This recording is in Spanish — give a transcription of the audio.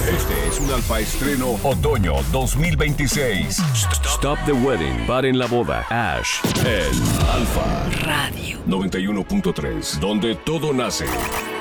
Este es un Alfa Estreno Otoño 2026. Stop the Wedding. Paren la boda. Ash. El Alfa Radio 91.3, donde todo nace.